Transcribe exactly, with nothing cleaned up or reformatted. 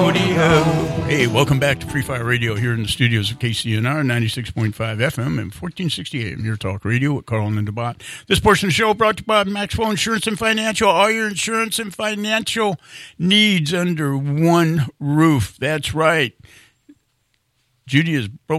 rodeo. Hey, welcome back to Free Fire Radio here in the studios of K C N R, ninety-six point five F M and fourteen sixty A M, your talk radio with Carl and DeBot. This portion of the show brought to you by Maxwell Insurance and Financial. All your insurance and financial needs under one roof. That's right. Judy is broke.